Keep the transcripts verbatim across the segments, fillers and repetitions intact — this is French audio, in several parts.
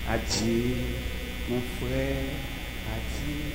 Adieu, mon frère, adieu.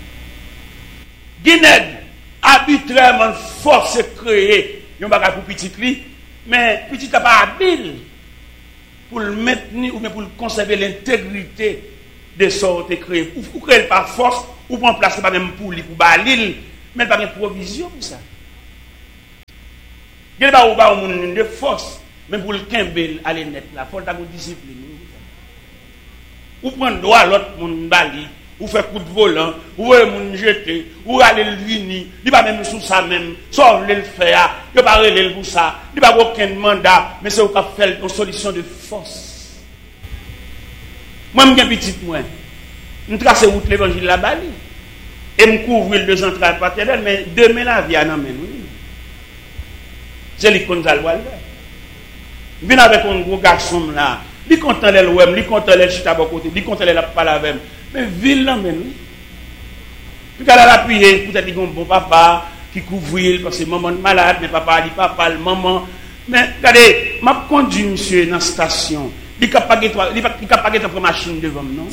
Guinée, arbitrairement, force créée, il y a un pour petit cri, mais petit n'a pas habile pour le maintenir ou bien pour le conserver l'intégrité de sortes créées. Ou créer par force, ou pour en placer pas même pour lui, pour balil, mais pas de provision pour ça. Il n'y a pas de force, même pour le Kimbel, aller net là, il faut avoir discipline. Ou prendre droit à l'autre monde bali, ou faire coup de volant, ou aller moun jeter, ou aller le vini, il pas même sous ça même, sauf le faire, il pas relé pour ça, il pas aucun mandat, mais c'est au cap faire une solution de force. Moi m'gen petite moi, me tracer route l'évangile la bali et me couvrir deux entrailles paternelles, mais demain la vie en amène. C'est l'icône d'Alwal. Vient avec un gros garçon là. Il content les l'ouem, il content les chita à côté, il content les la parler avec. Mais ville là même. Puis qu'elle a appuyé, peut-être qu'il y a un bon papa qui couvre parce que maman est malade, mais papa dit papa, le maman. Mais regardez, m'a conduit monsieur dans la station. Il n'a pas de pour machine devant non.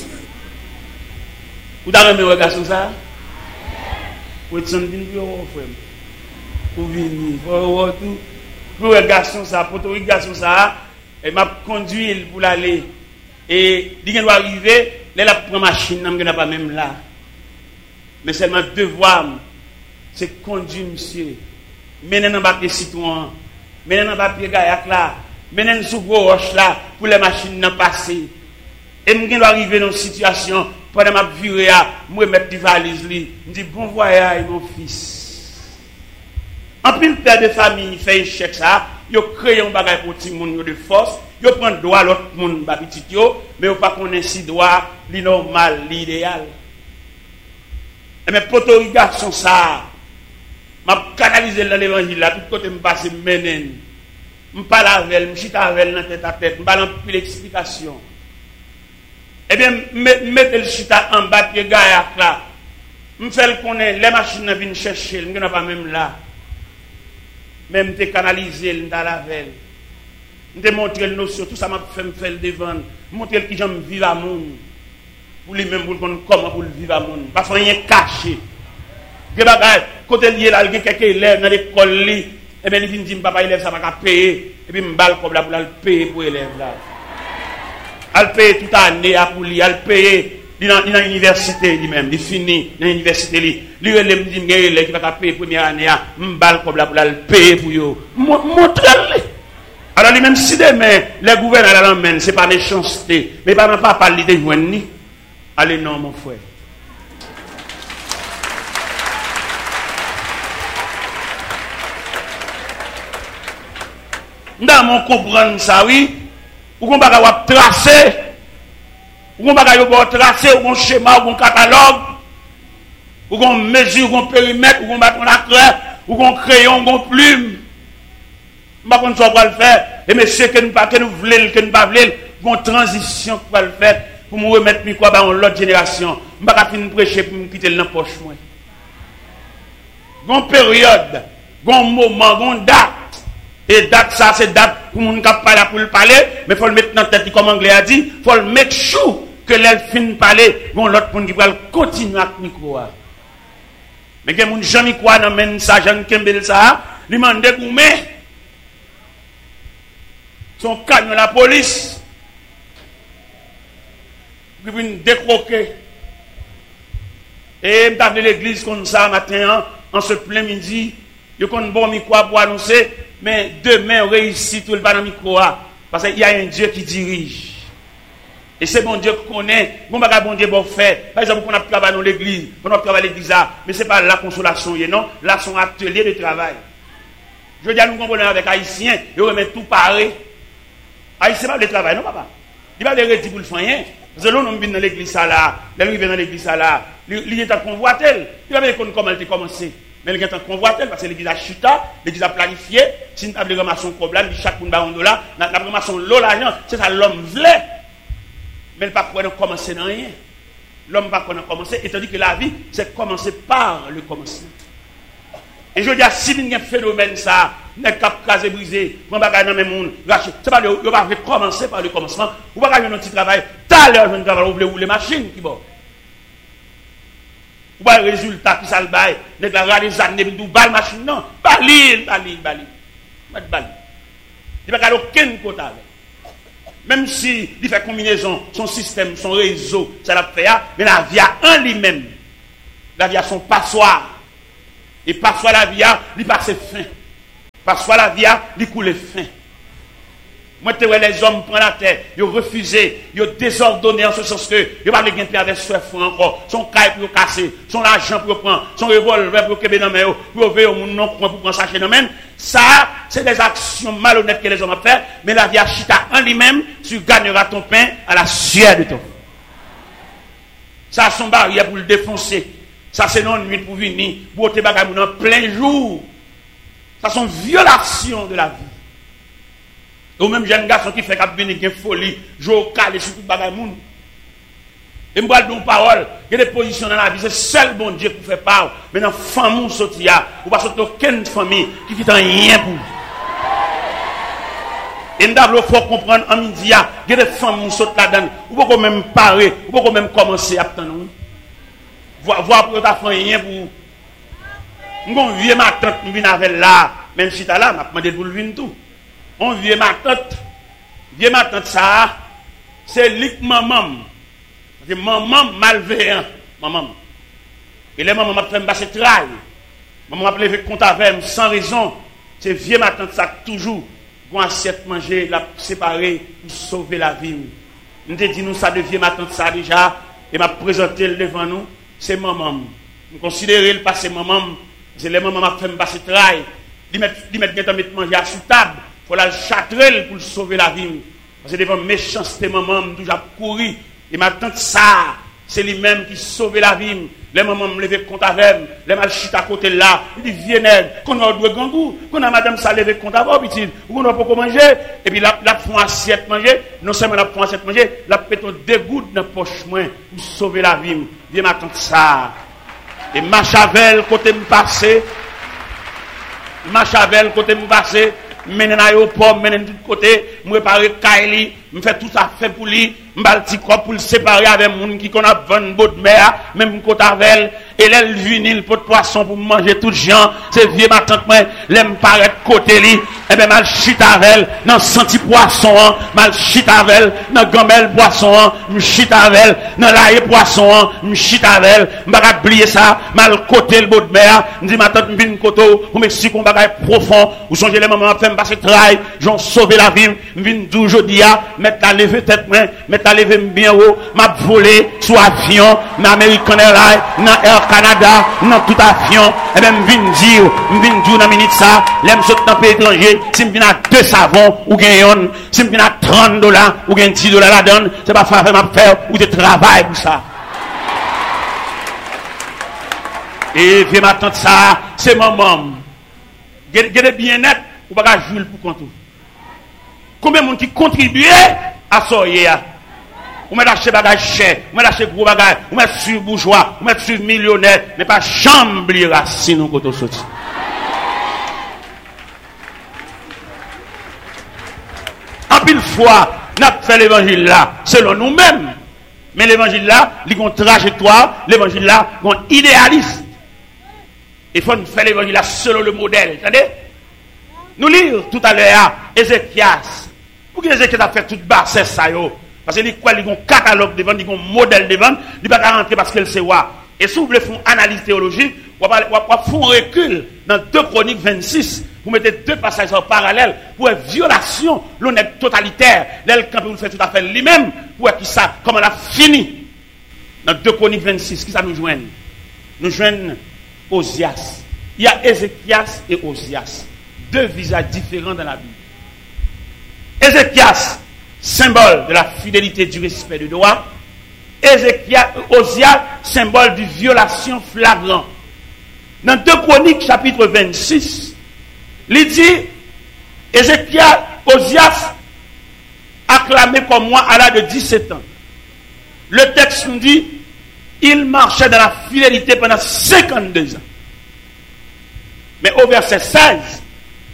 Vous avez aimé regarder sur ça? Vous êtes en train frère. Pour venir, pour tout. Pour garçon ça, pour tout garçon ça, et m'a conduit pour l'aller. Et il doit arriver, là la première machine n'a pas même là. Mais seulement devoir, c'est conduire monsieur. Mener dans papier citron, mener dans papier gaillac là, mener sous gros roche là pour les machines n'en passer. Et je dois arriver dans une situation pendant ma virée, moi mettre des valises li, me dit bon voyage mon fils. En plus, le père de famille fait échec ça, il crée un bagage pour tout le monde de force, il prend droit l'autre monde petit yo, mais il pas connaître si droit, li normal, l'idéal. Et mes potos garçon ça, m'a canalisé dans l'évangile là, tout côté me passe menen. Me parle avec elle, me chita avec elle dans tête à tête, me parle en plus d'explication. Eh bien, mettez le chita en bas pied gaillac là. Me fait le connaître, les machines viennent chercher, me n'a pas même là. Même te canaliser dans la veille. Je te montrer le notion, tout ça m'a fait me faire devant. Montrer qui j'aime vivre à monde. Pour lui-même, pour le comment pour le vivre à monde. Pas rien caché. Que bagay, côté lié là, il y a quelques élèves dans l'école, et bien il vient dire, papa, élève, ça va payer. Et puis, je balle comme là pour le payer pour l'élève là. Elle paye toute l'année pour lui, elle paye. Il est dans l'université lui-même, il finit dans l'université. Il lui me dit qu'il qui va payer la première année, je balle comme là pour le payer pour lui. Montrez-le. Alors lui-même, si demain, les gouverneurs l'emmènent, ce n'est pas méchanceté, mais pas pas parler de joindre. Allez, non, mon frère. Dans mon comprendre ça, oui, ou qu'on va tracer, ou qu'on va tracer, ou qu'on schéma, ou qu'on catalogue, ou qu'on mesure, ou qu'on périmètre, ou qu'on bâton la craie, ou qu'on crayon, ou qu'on plume. Je ne sais pas comment le faire. Et monsieur, que nous ne voulons, que nous ne voulons, une transition pour le faire, pour me remettre mi quoi dans l'autre génération. Je ne sais pas finir prêcher pour me quitter dans la poche. Une période, un moment, une date. Et date ça, c'est date pour moun k'ap parler pour le parler, mais faut le mettre dans tête comme anglais a dit, faut le make sure que l'elle fin parler, bon l'autre monde qui va continuer avec micro. Mais que moun Jean quoi nan men ça Jean Kembel ça, lui mande goumé. Son camion la police. Qui vient décroquer. Et m't'a appelé l'église comme ça matin en ce plein midi, yo kon bon micro pour annoncer. Mais demain, on réussit tout le pas dans le micro. Parce qu'il y a un Dieu qui dirige. Et c'est bon Dieu qu'on connaît. Bon, bon Dieu bon fait. Par exemple, on a travaillé dans l'église. On a travaillé dans l'église. Mais ce n'est pas la consolation. Non, là, c'est un atelier de travail. Je veux dire, nous comprenons avec Haïtiens. Ils remettent tout pareil. Haïtien, pas le travail, non, papa. Il va le redire pour le faire. Parce que là, on vient dans l'église là. Là, on vient dans l'église là. Il est en convoité. Il va dire comment il a commencé. Mais il y a un convoité parce que l'église a chuté, l'église a planifié. Si nous avons ramasser un problème, chaque monde a un dollar, nous avons ramassé l'eau, l'argent, c'est ça l'homme voulait. Mais il ne peut pas commencer dans rien. L'homme ne peut pas commencer, étant dit que la vie, c'est commencer par le commencement. Et je dis, si il y a un phénomène, ça, n'est cap casé brisé, prend bagage dans même monde, racheter. C'est pas le va commencer par le commencement. Ou pas gagner un petit travail, t'as l'heure de travail, vous voulez les machines qui bon. Ou pas le résultat qui ça le bail, n'est pas les années de balle machine non, balil, balil, balil. Pas de balil. Il pas aucun quota avec. Même si il fait combinaison, son système, son réseau, ça l'a fait, mais la vie en lui-même, la vie a son passoire. Et parfois la vie a, il passe fin. Parfois la vie a, il coule fin. Moi, tu vois les hommes prennent la terre, ils ont refusé, ils ont désordonné en ce sens que ils n'ont pas de gain avec soif encore, son caille pour casser, son argent pour prendre, son revolver pour kébé dans main, pour ouvrir au monde non pour prendre sachet dans main. Ça, c'est des actions malhonnêtes que les hommes ont fait, mais la vie a chita en lui-même, tu gagneras ton pain à la sueur de ton. Ça, son barrière pour le défoncer. Ça, c'est non nuit pour venir, pour te bagaille en plein jour. Ça, c'est une violation de la vie. Ou même jeune garçon qui fait qu'il venir une folie, jouer calé sur tout bagaille moun. Et moi, je dis une parole, il y a des positions dans la vie, c'est seul bon Dieu qui fait part. Mais dans la famille, il y a, ou pas sortir aucune famille qui quitte rien pour. Et nous devons comprendre en midi, il y a des femmes qui sautent là-dedans, ou pas même parer, ou pas même commencer à attendre. Voir pour ta famille rien pour. Nous vieux ma tante, nous venons avec là, même si tu as là, m'a demandé pour le venir tout. On vieux ma tante, vieux ma tante ça, c'est lik maman. C'est maman malveillant, maman. Et les mamans m'a fait me passer travail. Maman m'a levé compte avec sans raison. C'est vieux ma tante ça toujours pour assiette manger, la séparer pour sauver la vie. Nous te dit nous ça de vieux ma tante ça déjà et m'a présenté devant nous, c'est maman. Nous considérer le passé maman, c'est les mamans m'a fait me passer travail. Ils mettent ils mettent mettre manger à sous table. Il faut la châtrelle pour sauver la vie. Parce que devant méchanceté, maman, je toujours couru. Et maintenant, ça, c'est lui-même qui sauve la vie. Les mamans me lèvent compte avec les mal chute à côté là. Il dit, viens, qu'on a deux gangou, qu'on a madame ça levé compte avec, petit, ou qu'on a pas manger. Et puis, la, la font assiette manger. Non seulement la font assiette manger, la péton deux gouttes dans la poche moins pour sauver la vie. Viens, maintenant, ça. Et ma chavel, côté me passer. Ma chavel, côté me passer. Menen aéroport, menen de côté, me préparer Kaili, me fait tout ça fait pour lui, m'bal petit corps pour le séparer avec moun qui qu'on a vingt bottes de mer, même côté avec et l'elle vinil pot de poisson pour manger tout gens, c'est vieux ma tante moi, l'aime paraître côté li, et ben mal chita avec dans senti poisson, mal chita avec dans gambel poisson, me chita avec dans laïe poisson, me chita avec, m'baka oublier ça, mal côté le bout de mer, me dit ma tante vinn koto, pour m'expliquer un bagage profond, ou songez les mamans fait passer travail, j'en sauver la vie, vinn toujours dia, mettre la lever tête moi, mettre la lever bien haut, m'a volé sous avion, dans American Airlines, dans Air Canada, dans tout avion, et même vinn dire, vinn dire dans minute ça, l'aime saute dans pays étranger, si me vinn à deux savons ou gagne, si me vinn à trente dollars ou gagne dix dollars la donne, c'est pas faire m'a faire ou de travail pour ça. Et viens m'attendre ça, c'est maman. Gardez bien net, ou pas jouer pour compte. Combien de monde qui contribue à ça hier? Ou met acheter bagage cher, ou met acheter gros bagage, ou met sur bourgeois, ou met sur millionnaire, mais pas chambre racine ou côté sorti. En pile fois, n'a fait l'évangile là selon nous-mêmes. Mais l'évangile là, il y a une trajectoire, l'évangile là, il y a un idéalisme. Il faut faire l'évangile là selon le modèle. Attendez? Nous lire tout à l'heure Ézéchias. Pour que Ézéchias a fait toute basse ça yo. Parce qu'il quoi il y a un catalogue devant, il y a un modèle devant, il ne va pas rentrer parce qu'elle sait quoi. Et si vous voulez faire une analyse théologique, vous allez faire un recul dans deux Chroniques vingt-six. Vous mettez deux passages en parallèle pour une violation, l'honnête totalitaire. L'elle quand vous le faites tout à fait lui-même pour qui ça, comment elle a fini. Dans deux Chroniques vingt-six, qui ça nous joigne? Nous joignent Osias. Il y a Ézéchias et Osias. Deux visages différents dans la Bible. Ézéchias, symbole de la fidélité, du respect du droit. Ézéchias, Osias, symbole de violation flagrante. Dans deux Chroniques, chapitre vingt-six, il dit, Ézéchias, Osias, acclamé comme moi à l'âge de dix-sept ans. Le texte nous dit, il marchait dans la fidélité pendant cinquante-deux ans. Mais au verset seize,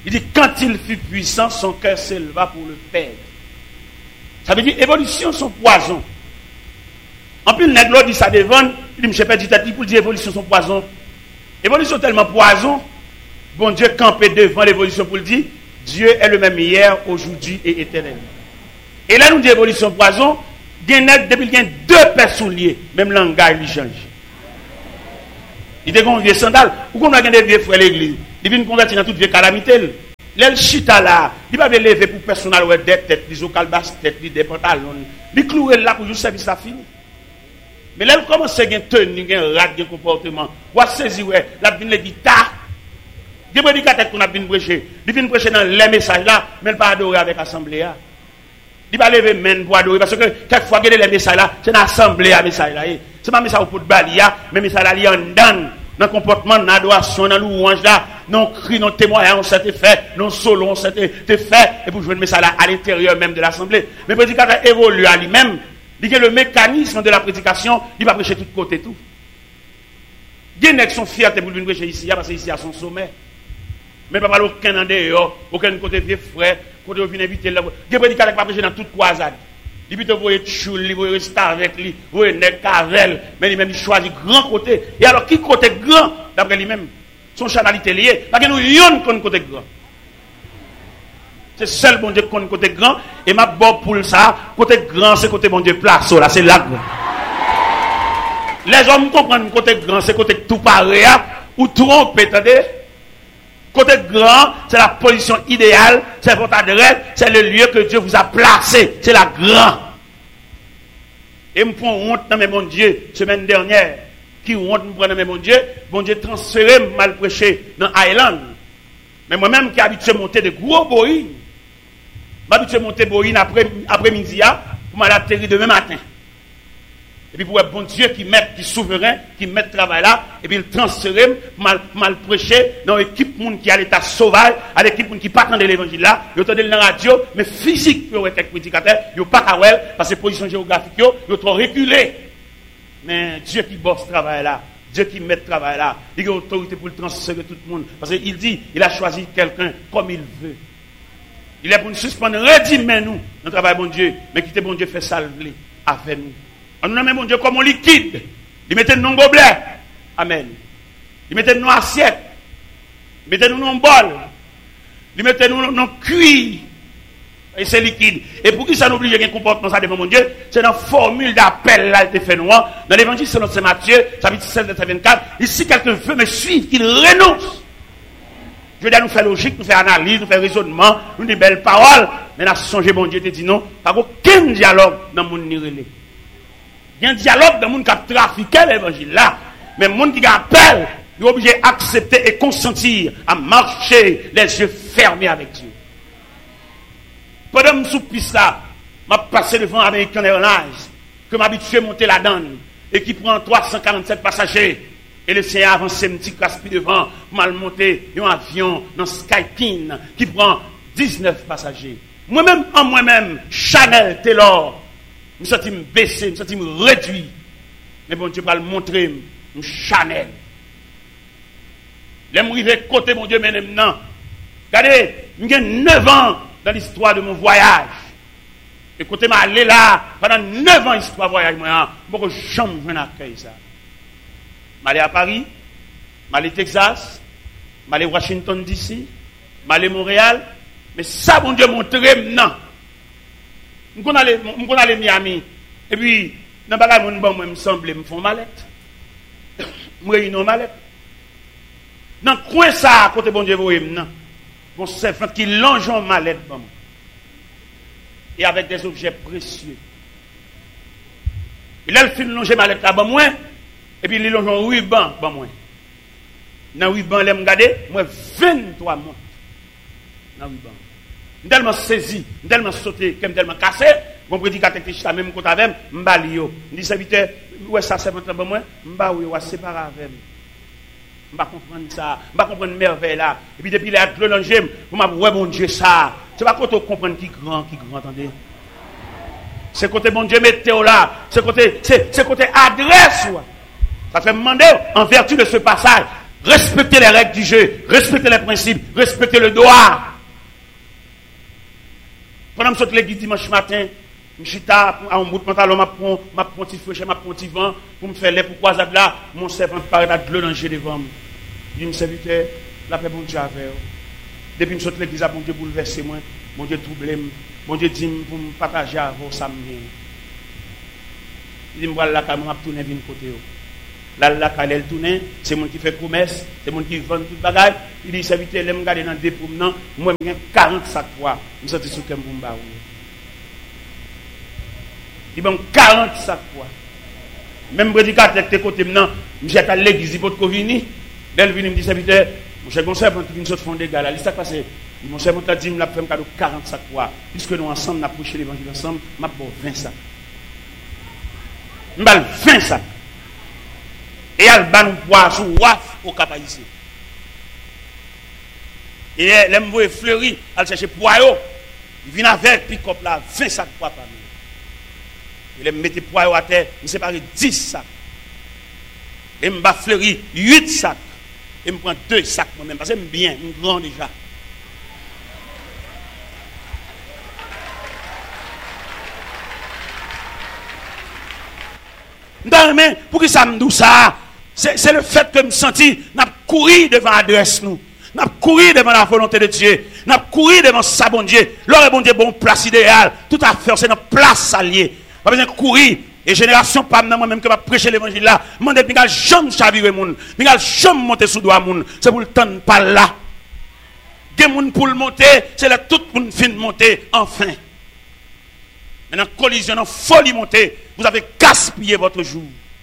Il dit, quand il fut puissant, son cœur s'éleva pour le perdre. Ça veut dire, évolution, son poison. En plus, le nègre dit ça devant, il dit, je ne sais pas dit pour dire évolution, son poison. Évolution tellement poison, bon Dieu campé devant l'évolution pour le dire, Dieu est le même hier, aujourd'hui et éternellement. Et là, nous dit évolution poison, depuis qu'il y a deux personnes liées, même langage lui change. Il y a des vieux sandales, ou qu'on a des vieux frères l'église, il vient convertir dans toute vieille calamité. L'el chita là, il va lever pour personnel ou des têtes, des ocalbas têtes, des pantalons, il clouer là pour juste service à fini. Mais là, il commence à gagner tenue, un rat de comportement. Ou à saisir, la bin le guitare. Des prédicateurs qu'on a bien prêché. Il vient prêcher dans les messages là, mais il pas adorer avec l'assemblée. Il va lever main pour adorer. Parce que quelquefois, il y a les messages là, c'est l'assemblée à message là. C'est pas message pour balia, mais message là, il y a un dan. Dans le comportement, dans l'adoration, dans louange là, non cri, non témoignage, on s'était fait, non solo, on s'était fait, et pour jouer le message là à l'intérieur même de l'assemblée. Mais le prédicateur évolue à lui-même. Il y a le mécanisme de la prédication, il va prêcher de tous côtés tout. Il y a qui sont fiers pour venir prêcher ici, parce que ici à son sommet. Mais pas aucun en dehors, aucun côté vieux frère, côté où vient inviter là. Il y a des prédicateurs qui va prêcher dans toute croisade. Il peut voyer choul, il voyer rester avec lui, voyer nek cavel, mais lui-même il choisit grand côté. Et alors qui côté grand d'après lui-même, son chanalité lié, parce que nous yon qu'on côté grand. C'est seul bon Dieu qui connaît côté grand. Et ma bon pour ça, côté grand, c'est côté bon Dieu place. Là, c'est là. Les hommes comprennent côté grand, c'est côté tout pareil. Ou trompe, attendez. Côté grand, c'est la position idéale, c'est votre adresse, c'est le lieu que Dieu vous a placé. C'est la grand. Et me prend honte dans mes bon Dieu, semaine dernière. Qui honte me prend dans mes bon Dieu, bon Dieu transféré, mal prêché dans Island. Mais moi-même qui habitué à monter de gros boïs, m'habitué à monter boïs après, après-midi pour m'atterrir demain matin. Et puis pour un bon Dieu qui met, qui est souverain, qui met le travail là, et puis il transfère, mal, mal prêcher dans l'équipe monde qui a l'état sauvage, à l'équipe monde qui pas attendre l'évangile là, ils entendent dans la radio, mais physique, ils ont été prédicateurs, ils n'ont pas qu'à voir, parce que position géographique, ils ont trop reculé. Mais Dieu qui bosse ce travail là, Dieu qui met le travail là, il a autorité pour le transférer tout le monde. Parce qu'il dit, il a choisi quelqu'un comme il veut. Il est pour nous suspendre, redimez nous, notre travail bon Dieu, mais quittez bon Dieu fait salver avec nous. On nous nomme bon Dieu comme un liquide. Il mettait nous dans gobelet. Amen. Il mettait nous dans assiette. Il mettait nous dans bol. Il mettait nous dans cuir. Et c'est liquide. Et pour qui ça n'oblige un comportement ça devant mon Dieu, c'est dans la formule d'appel là, il fait noir. Dans l'évangile selon Saint Matthieu, chapitre seize, verset vingt-quatre, et si quelqu'un veut me suivre, qu'il renonce. Je veux dire, nous faire logique, nous faire analyse, nous faire raisonnement, nous des belles paroles, mais nous songé, bon Dieu te dit non, pas aucun dialogue dans le monde nirélé. Il y a un dialogue dans le monde qui a trafiqué l'évangile là, mais le monde qui appelle, il est obligé d'accepter et consentir à marcher les yeux fermés avec Dieu. Pendant que je suis piste là, je suis passé devant American Airlines, que m'habitué à monter la donne, et qui prend trois cent quarante-sept passagers. Et le Seigneur avance un petit caspi devant, mal monté, un avion dans Skypin, qui prend dix-neuf passagers. Moi-même, en moi-même, Chanel, Taylor, je me sens baissé, je me sens réduit. Mais bon Dieu va le montrer, Chanel. Les m'arriver côté, mon Dieu, maintenant. Regardez, j'ai neuf ans dans l'histoire de mon voyage. Et côté m'a allé là, pendant neuf ans, l'histoire de voyage, moi, je ne peux jamais accueillir ça. Je suis allé à Paris, je suis allé au Texas, je suis allé à Washington D C, je suis allé à Montréal, mais ça, mon Dieu, montre maintenant. Je suis allé à Miami, et puis, dans le monde, bon, me semble, me font mallette. Je réunis une mallette. Dans le coin, ça, côté bon Dieu, vous voyez maintenant, mon servant qui longe en mallette, bon, et avec des objets précieux. Et là, il fait longer mallette là, bon, moi, et puis il longe en ruban, bon, moi. Dans le ruban, là, je regarde, moi, vingt-trois mois. Dans le ruban. Je suis tellement saisi, je suis tellement sauté, je suis tellement cassé, mon prédicateur qui est même contre avec moi, je suis je dis, serviteur, où est-ce que ça fait moi? Je suis séparé avec moi. Je ne comprends pas ça, je ne comprends pas merveille là. Et puis depuis les prolongés, vous m'avez ouais, bon Dieu, ça. C'est pas quand on comprend qui grand, qui grand, attendez. C'est côté bon Dieu, météo là. C'est côté, c'est, c'est côté adresse. Ouais. Ça fait demander, en vertu de ce passage, Respectez les règles du jeu, respectez les principes, respectez le droit. Pendant que je l'église dimanche matin, je suis à un bout de pantalon, je prends un petit feu, je prends un petit vent, pour me faire les pour croiser là, mon servant paraît de l'eau devant moi. Je dis, mon serviteur, la paix, bon Dieu, avec vous. Depuis que je suis l'église, bon Dieu bouleversé moi, bon Dieu troublé, bon Dieu dit pour me partager avec vous, ça me vient. Il dit, je vais là, je vais tourner de côté. Là, là, quand elle tourne, c'est mon qui fait promesse, c'est mon qui vend tout le bagage. Il dit, serviteur, je me garde dans des promenants, moi, j'ai quarante sacs quoi. Je suis sorti sur le Kemboumba. Il dit, quarante sacs quoi. Même prédicateur de côté maintenant, je suis à l'église pour Covini. Elle vient me dire, serviteur, mon cher conservateur, qui vient de faire des gars là, il s'est passé. Mon cher conservateur dit, je vais faire quarante sacs quoi. Puisque nous ensemble, nous avons prêché l'évangile ensemble, je vais faire vingt sacs. Je vais vingt sacs. Et elle va nous boire sous waf au cap ici. Et elle me fleuri, elle cherche poireau. Il vient avec pick-up là, vingt sacs poids par nous. Il me mettait poireau à terre, il sépare dix sacs. Et me bat fleuri huit sacs. Et me prend deux sacs moi-même, parce que j'aime bien, je suis grand déjà. Dans mais pour que ça me dise ça, c'est le fait que je me senti, n'a couru devant l'adresse nous, n'a couru devant la volonté de Dieu, n'a couru devant sa bon Dieu. L'heure bon Dieu bon place idéale, tout à fait c'est notre place alliée. Pas besoin de courir. Et génération pas moi-même que va prêcher l'évangile là, m'en dit que jamais chavirer moun, m'gal jamais monter sous doigt moun, c'est pour le temps pas là. Gen moun pour le monter, c'est là tout moun fin monter enfin. Maintenant collision en folie monter, vous avez gaspillé votre jour.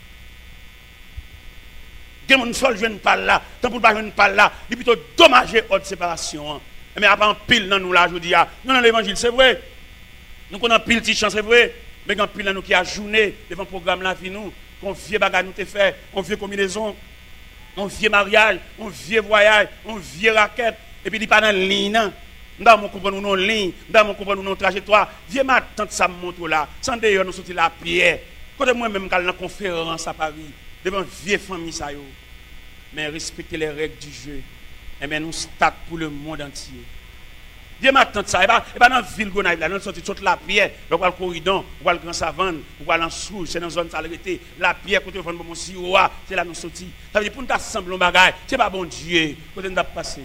Gen moun folle jeune pas là, tant pour pas jeune pas là, il plutôt dommager haute séparation. Mais après en pile dans nous là je dis ah, non dans l'évangile c'est vrai. Nous connaissons pile petit chance c'est vrai. Mais quand pile nous qui a journée devant le programme la vie nous, qu'on vieux bagarre nous te fait, on vieux combinaison, on vieux mariage, on vieux voyage, on vieux raquette, et puis il pas dans ligne. Dans mon comprendre nous ligne, dans mon comprendre nous trajectoire, vieux ma tante ça montre là, sans d'ailleurs nous sortir la pierre. Quand moi même quand dans conférence à Paris, devant vieux famille ça yo. Mais respecter les règles du jeu. Et bien nous start pour le monde entier. Dieu m'attend ça. Et pas dans la ville Gonaïve, là, nous sortons toute la pierre, on va le corridor, on va le grand savane, on va l'ensouche, c'est dans une zone salubrité. La pierre, côté de mon sirois, c'est là nous sortis. Ça veut dire pour nous assembler un bagage, c'est pas bon Dieu, côté nous passer.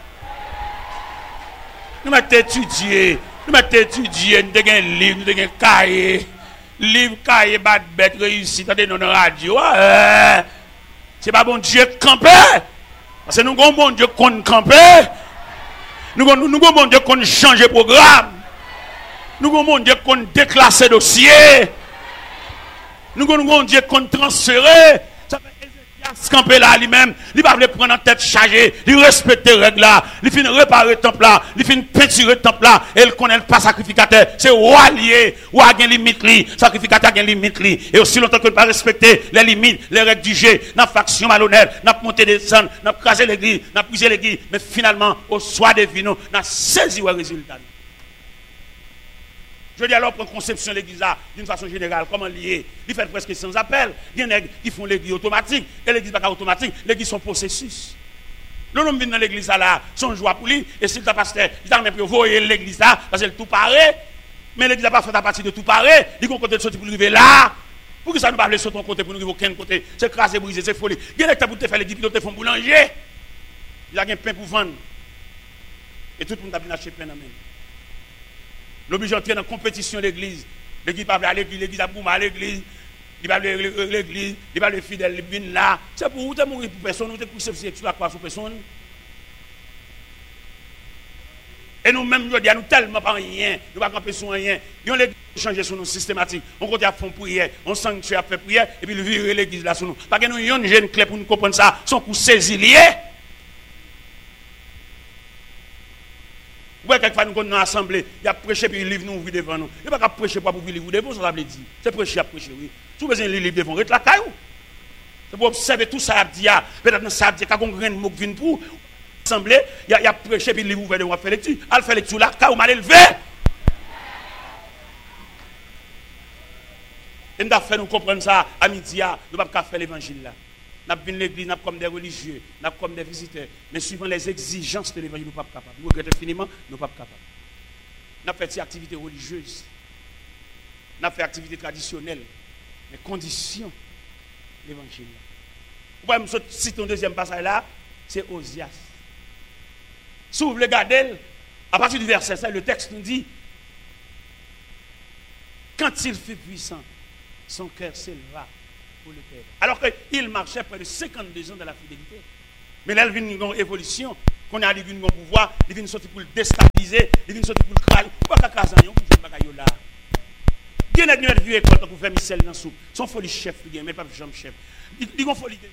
Nous m'avons étudié, nous m'avons étudié, nous avons un livre, nous avons un cahier, livre, cahier, bad bête, réussite, dans nos radios. C'est pas bon Dieu camper. Parce que nous avons bon Dieu qu'on camper. Nous avons nous bon Dieu qu'on change de programme. Nous avons bon Dieu qu'on déclasse dossier. Nous avons bon Dieu qu'on transfère. Ça fait Ézéchias camper là lui-même. Il va prendre en tête chargée. Il respecte les règles là. Il finit réparer le temple là. Il finit peinturer le temple là. Et il connaît pas sacrificateur. C'est roi lié. Roi a une limite li. Sacrificateur a une limite li. Et aussi longtemps que ne pas respecter les limites, les règles du jeu, n'a faction malhonnête, n'a monté des descendre, n'a crasé l'église, n'a brisé l'église. Mais finalement, au soir des vinos, n'a saisi le résultat. Je dis alors pour conception de l'église d'une façon générale, comment lier? Il fait presque sans appel. Il y en a qui font l'église automatique. Et l'église n'est pas automatique. L'église sont processus. Le nom vient dans l'église là, son joie pour lui. Et si le pasteur, il a même pour voir l'église là, parce que tout paraît. Mais l'église n'a pas fait à partir de tout paraît. Il y a un côté de sortir pour arriver là. Pour que ça ne pas aller sur ton côté pour nous arriver aucun côté. C'est crasé, brisé, c'est folie. Il y a des pour te faire l'église, ils font boulanger. Il y a un pain pour vendre. Et tout le monde a bien acheté pain dans la main. L'obligé d'entrer dans la compétition de l'église. L'église va à l'église, l'église a boum à l'église. Il va à l'église, il va les fidèles, il vient là. C'est pour vous, tu mourir pour personne, vous êtes poussé sur la croix sur personne. Et nous-mêmes, nous disons, nous tellement pas rien, nous ne pouvons pas camper sur rien. Nous l'église changer sur nous systématique. On continue à faire prière, on sanctuaire à faire prière, et puis nous virer l'église là sur nous. Parce que nous avons une jeune clé pour nous comprendre ça, son coup saisi lié. Ouais, quelquefois nous sommes assemblés, il y a prêché puis il livre nous ouvrir devant nous. Il n'y a pas qu'à prêcher pour vous livre devant, ça veut dire. C'est prêcher à prêcher, oui. Si vous avez un livre devant, reste la caillou. C'est pour observer tout ça, peut-être ça dit quand on grain de mot vient pour assemblée, il y a prêché puis il livre ouvert devant, faire lecture. Al faire lecture là, caillou mal élevé. Et nous avons fait nous comprendre ça à midi, nous ne pouvons pas faire l'évangile là. Nous venons l'église, nous comme des religieux, nous comme des visiteurs. Mais suivant les exigences de l'évangile, nous ne sommes pas capables. Nous regrettons infiniment, nous ne sommes pas capables. Nous fait des activités religieuses. Nous fait des activités traditionnelles. Mais conditions l'évangile. Vous pouvez me citer un deuxième passage là, c'est Osias. Si vous voulez regarder, à partir du verset cinq, le texte nous dit, quand il fut puissant, son cœur s'éleva pour le Père. Alors qu'il marchait près de cinquante-deux ans dans la fidélité. Mais là, il vient une évolution. Qu'on a dit un pouvoir, il vient sortir pour le déstabiliser, il vient sortir pour le craser. Pourquoi il y a un peu là? Il y a une vieux école pour faire Michel dans la soupe. Son folie chef, il mais pas jambe chef. Il y a une folie de.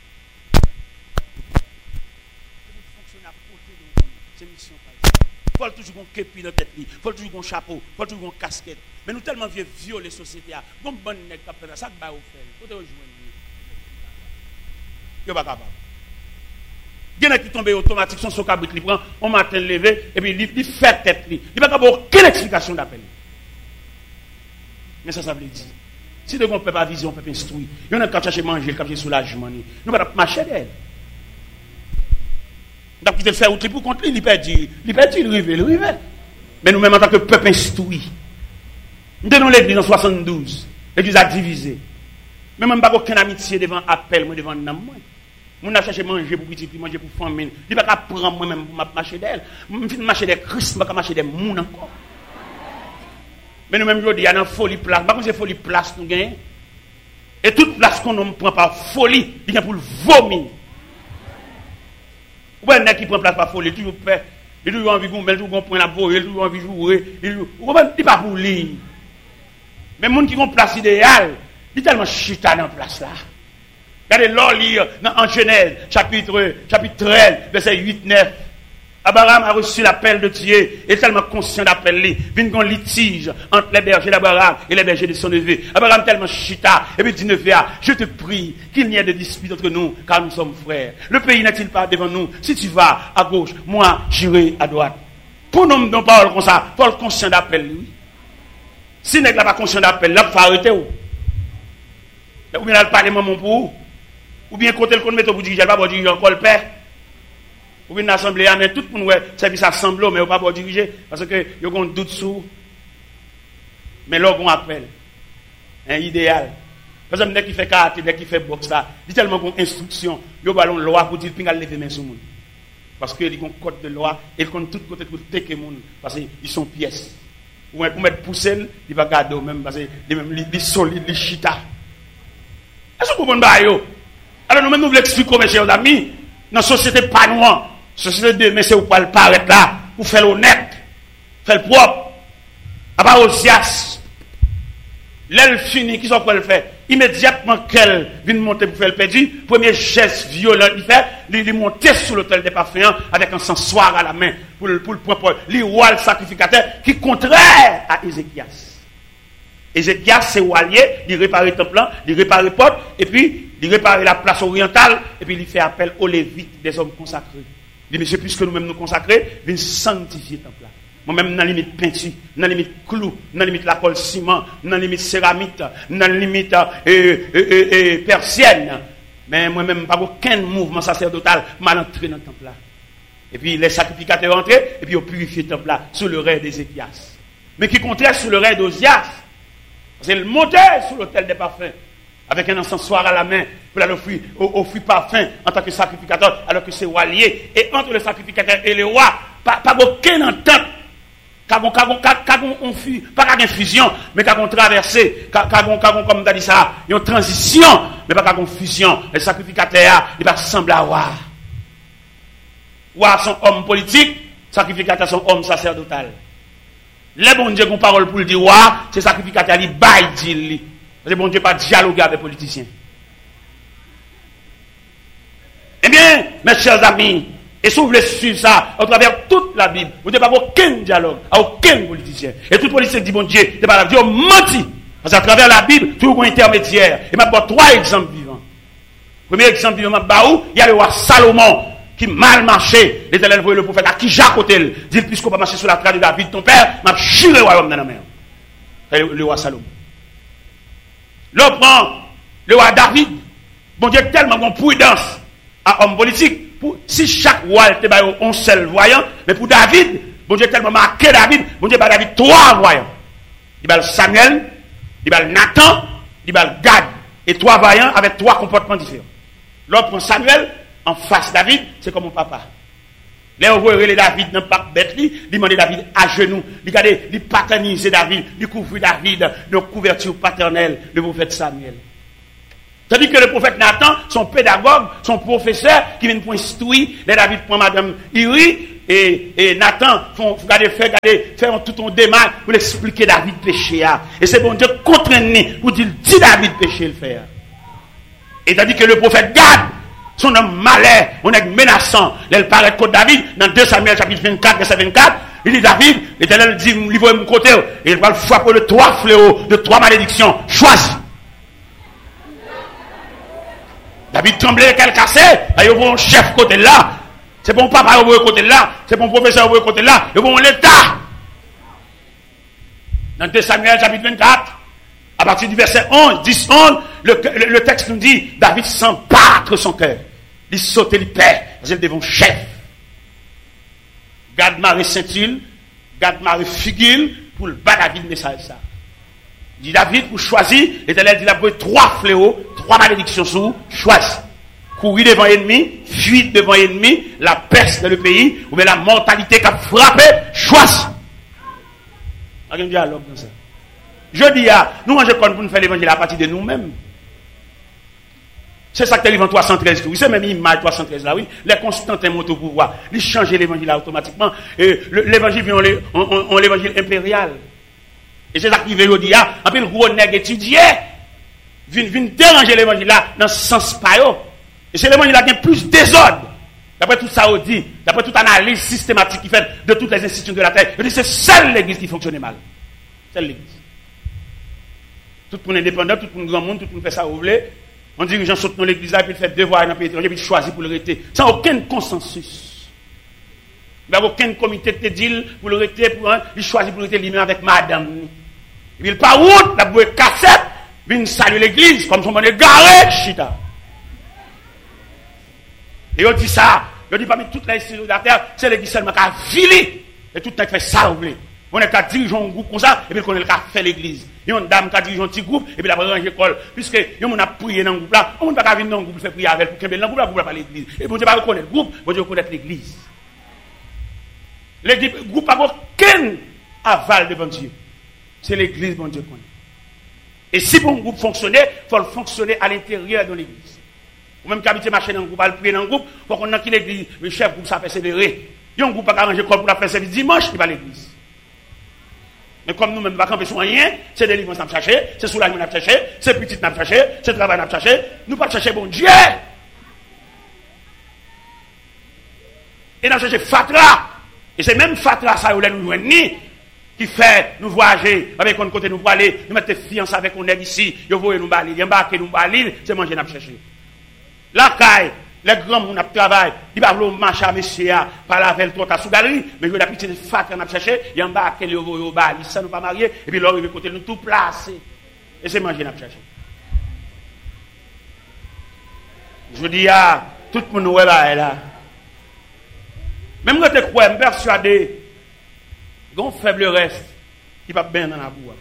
C'est mission. Il faut toujours un képi dans la tête, il faut toujours un chapeau, il faut toujours un casquette. Mais nous tellement vieux violer la société. Bon, bon, nèg qui fait ça, ça va vous faire. Faut te rejoindre. Yo pas capable. Il y en a qui tombent automatique, son cabrit, il prend, on matin levé, et puis il fait tête. Il n'y a pas aucune explication d'appel. Mais ça, ça veut dire. Si de bon peuple a vision, peuple instruit, il y en a qui chercher manger, qui chercher soulagement. Nous ne pouvons pas marcher d'elle. Nous avons faire outil pour contre lui, il perd, il perd, il rive, il rive. Mais nous-mêmes, en tant que peuple instruit, nous tenons l'église en soixante-douze, l'église a divisé. Mais même pas aucune amitié devant appel, moi devant nam moi. Moun a cherché manger pour petit, manger pour famille. Il pas prendre moi-même pour marcher d'elle. Je vais marcher des Christ, je vais marcher des moun encore. Mais nous-mêmes, il y a une folie place. Par contre, c'est folie place nous gagnons. Et toute place qu'on ne prend par folie, il y a pour le vomir. Ou bien, il qui prend place par folie, toujours fait. Il a toujours envie de gommer, il a toujours point la boue, il a toujours envie de jouer. Il n'est pas pour lui. Mais les gens qui ont place idéale, il est tellement chita dans la place là. Regardez l'or lire dans Genèse, chapitre, chapitre treize, verset huit neuf. Abraham a reçu l'appel de Dieu, et tellement conscient d'appel, il vient un litige entre les bergers d'Abraham et les bergers de son neveu. Abraham tellement chita, et puis dit neveu, je te prie qu'il n'y ait de dispute entre nous, car nous sommes frères. Le pays n'est-il pas devant nous? Si tu vas à gauche, moi j'irai à droite. Pour nous, nous parlons comme ça, Paul conscient d'appel, lui. Si n'est pas conscient d'appel, là, il faut arrêter. Ou bien, il parle maman pour ou bien côté le qu'on met pour dire, je ne vais pas diriger encore le père. Ou bien l'assemblée, tout le monde service assemblée, mais on ne va pas diriger, parce que il y a un doute sur. Mais là, on appelle. Un idéal. Par exemple, dès qu'il fait karaté, dès qu'il fait boxe, là, il y a tellement d'instructions, il y a une loi pour dire qu'il lever main sur le monde. Parce qu'il y a un code de loi, et il compte tout côté pour téquer le monde, parce qu'ils sont pièces. Ou pour mettre poussé, il va garder même, parce qu'il est solide, il est chita. Est-ce que vous comprenez? Alors nous-mêmes, nous voulons expliquer, mes chers amis, dans la société pas noire, la société de mais c'est où pas le paraître là, pour faire l'honnête, faire le propre. À part Osias, l'aile fini, qui sont pour le faire? Immédiatement qu'elle vient monter pour faire le perdu, premier geste violent, il fait, il monter sur l'autel des parfums avec un sensoir à la main, pour le pour le propre, le roi le sacrificateur, qui est contraire à Ézéchias. Ézéchias, c'est Walier, il répare le temple, il répare les portes, et puis il répare la place orientale, et puis il fait appel aux Lévites, des hommes consacrés. Il dit, monsieur, puisque nous-mêmes nous consacrer, viens sanctifier le temple là. Moi-même, dans la limite peinture, dans la limite clou, dans la limite la colle ciment, dans la limite céramique, dans la limite euh, euh, euh, euh, persienne. Mais moi-même, pas aucun mouvement sacerdotal mal entré dans le temple là. Et puis les sacrificateurs entrés, et puis ils ont purifié le temple là, sous le règne d'Ézéchias. Mais qui contraire sous le règne d'Osias. C'est le monter sur l'autel des parfums, avec un encensoir à la main, pour aller offrir, offrir parfum en tant que sacrificateur, alors que c'est roi lié. Et entre le sacrificateur et le roi, pas, pas aucune entente. Pas une fusion, mais qu'on traversé, comme tu as dit ça, une transition, mais pas une fusion. Le sacrificateur, il va ressembler à roi. Roi sont hommes politiques, sacrificateur sont hommes sacerdotal. Les bon Dieu qui ont parole pour le dire, roi, c'est sacrificateur, il baille, dit. Parce que bon Dieu pas dialoguer avec les politiciens. Eh bien, mes chers amis, et si vous voulez suivre ça, à travers toute la Bible, vous n'avez pas aucun dialogue, à aucun politicien. Et tout politicien dit, bon Dieu, c'est pas la Dieu menti. Parce qu'à travers la Bible, tout un intermédiaire. Et maintenant, trois exemples vivants. Premier exemple vivant, il y a le roi Salomon, qui mal marché. L'Éternel voyait le prophète à qui Jacques Otel. Dit, puisqu'on va marcher sur la trace de David, ton père, m'a chiré le royaume dans la mer. Le, le roi Salomon. L'autre prend le roi David. Bon Dieu tellement bon prudence à homme politique. Pour, si chaque roi était un seul voyant, mais pour David, bon Dieu tellement marqué David, bon Dieu par David trois voyants. Il y a Samuel, il y a Nathan, il y a Gad. Et trois voyants avec trois comportements différents. L'autre prend Samuel, en face David, c'est comme mon papa. Là, on voit les David dans pas bête, il demande David à genoux, il regarde, il paternise David, il couvre David de couverture paternelle, le prophète Samuel. Tandis que le prophète Nathan, son pédagogue, son professeur, qui vient pour instruire, les David prend madame Iri, et, et Nathan, font, regardez, fait, regardez, faire tout un démarche pour expliquer David péché. Et c'est bon Dieu contraint pour dire, dis David péché le faire. Et tandis que le prophète Gad, son homme malais, on est menaçant, il paraît contre David, dans deux Samuel chapitre vingt-quatre, verset vingt-quatre, il dit David, l'Éternel dit, livre mon côté, et il va le frapper de trois fléaux, de trois malédictions, choisis. David tremblait, qu'elle cassait, il y a un chef côté là, c'est bon papa au côté là, c'est bon professeur au côté là, c'est bon l'État. Dans deux Samuel chapitre vingt-quatre, à partir du verset onze, dix, onze, le, le, le texte nous dit, David sent battre son cœur. Il saute, il perd, parce qu'il devant chef. Gad Marie Saint-Il, Gad Marie Figil, pour le bas David message ça. Il dit David, pour choisir, l'Éternel dit, il a pris trois fléaux, trois malédictions sur, choisis. Courir devant l'ennemi, fuir devant l'ennemi, la peste dans le pays, ou bien la mortalité qui a frappé, choisis. Il y a un dialogue dans ça. Je dis à nous, mangeons pour nous faire l'évangile à partir de nous-mêmes. C'est ça que tu livre en trois cent treize. Oui, c'est même l'image trois cent treize là, oui. Les Constantins montent au pouvoir. Ils changent l'évangile automatiquement. Et l'évangile vient en l'évangile impérial. Et c'est ça qui veut dire, un peu le gros nègre étudié, vient déranger l'évangile là, dans ce sens pas. Et c'est l'évangile là qui a plus désordre. D'après tout ça, on dit, d'après toute analyse systématique qui fait de toutes les institutions de la terre, je dis c'est seule l'église qui fonctionnait mal. Seule l'église. Tout le monde indépendant, tout le monde grand monde, tout le monde fait ça, vous voulez. On dit que les gens sautent dans l'église là, puis ils font devoir dans le pays étranger, puis ils choisissent pour le rester. Sans aucun consensus. Il n'y a aucun comité de deal pour le rester, pour un, il choisit pour le rester lui-même avec madame. Et puis il part route, la bouée cassette, puis il salue l'église, comme son monde est garé, chita. Et on dit ça, on dit parmi toutes les institutions de la terre, c'est l'église seulement qui a vilé, et tout le monde fait ça, vous voulez. On est qu'à diriger un groupe comme ça, et puis on est qu'à faire l'église. Il y a une dame qui a dirigé un petit groupe, et puis la ranger l'école. Puisque, il y a un prié dans le groupe là, on ne peut pas venir dans le groupe, faire prier avec, pour qu'il y ait dans le groupe là, pour pas l'église. Et bon Dieu pas reconnaître le groupe, bon Dieu reconnaître l'église. L'église, le groupe n'a aucun aval devant Dieu. C'est l'église, bon Dieu connaît. Et si bon groupe fonctionnait, il faut le fonctionner à l'intérieur de l'église. Ou même qu'habiter marcher dans le groupe, à le prier dans le groupe, il faut qu'on ait l'église, le chef groupe, ça persévérer. Il y a un groupe qui a arrangé l'école pour la faire service dimanche, il va à l'église. Mais comme nous-mêmes, nous ne pouvons pas camper sur rien, c'est des livres qu'on a cherché, c'est soulagement qu'on a cherché, c'est petit qu'on a cherché, c'est travail qu'on a cherché, nous ne pouvons pas chercher bon Dieu. Et nous avons cherché Fatra. Et c'est même Fatra, ça, où nous joignons, qui fait nous voyager, avec un côté nous pour aller, nous mettre fiancés avec un nègre ici, nous voyons nous balir, nous embarquer nous balir, c'est manger nous chercher. La caille, les grands gens qui travaillent, ils ne marcher à monsieur, par la veille, à sous galerie, mais ils ont la petite fatra qu'on a cherché, ils embarquent les au bal, ils ne sont pas mariés, et puis là, ils vont côté nous tout placer. Et c'est manger qu'on a cherché. Je dis à tout le monde là, là. Même quand tu crois, je suis persuadé, il y a un faible reste qui va bien dans la boue.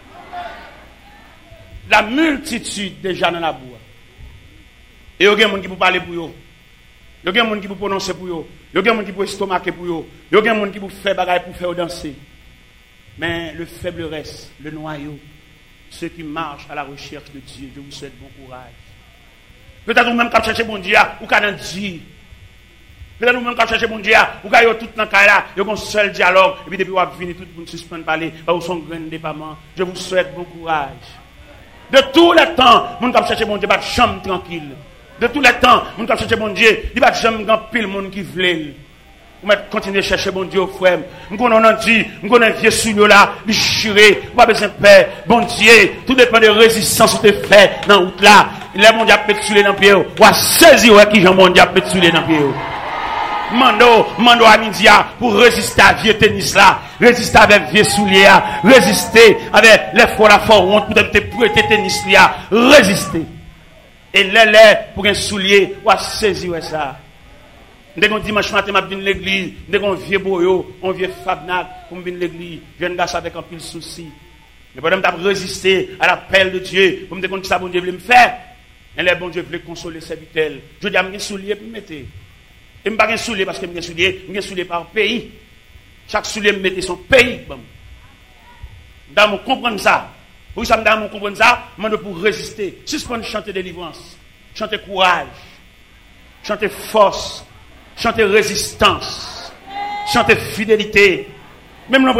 La multitude déjà dans la boue. Et il y a des gens qui peuvent parler pour eux. Il y a des gens qui peuvent prononcer pour eux. Il y a des gens qui peuvent estomaquer pour eux. Il y a des gens qui peuvent faire bagaille pour faire danser. Mais le faible reste, le noyau, ceux qui marchent à la recherche de Dieu, je vous souhaite bon courage. Peut-être vous-même qui cherchez bon Dieu, ou qui avez Dieu. Peut-être vous-même qui cherchez bon Dieu, ou qui avez tout dans le cas là, il y a un seul dialogue, et puis depuis vous avez fini, tout le monde suspend parler, vous son grand déploiement. Je vous souhaite bon courage. De tous les temps, vous qui cherchez bon Dieu, pas de chambre tranquille. De tous les temps, nous avons cherché bon Dieu, il n'y a pas jamais pile monde qui veut. Vous continuez à chercher bon Dieu, frère. Nous connaissons Dieu, nous connaissons vieux sous là, il chiré, pas besoin de paix. Bon Dieu, tout dépend de résistance que tu fais dans la route là. Il est mon Dieu peut tuer dans le pied. Ou à saisir qui Jean mon Dieu peut tuer dans le pied. Mando, mando à midi pour résister à vieux tennis là, résister avec vieux souliers, résister avec les fois la fois honte pour te prêter tennis là, résister. Et là, là, pour un soulier, ou à saisir ça. Dès qu'on dimanche matin, je viens à l'église, dès qu'on vieux boyo, on vieux fabnac, pour venir à l'église, je viens de avec un pile souci. Mais pendant que je résister à l'appel de Dieu, pour me dire que ça, bon Dieu voulait me faire, et le bon Dieu voulait consoler ses serviteurs. Je dis à mes souliers pour me mettre. Et je ne pas un soulier parce que je soulier, je soulier par pays. Chaque soulier me mettait son pays. Dans mon comprendre ça. Pour ça, dans mon comprendre ça, je pour résister. Suspendre chanter délivrance, chanter courage, chanter force, chanter résistance, chanter fidélité. Même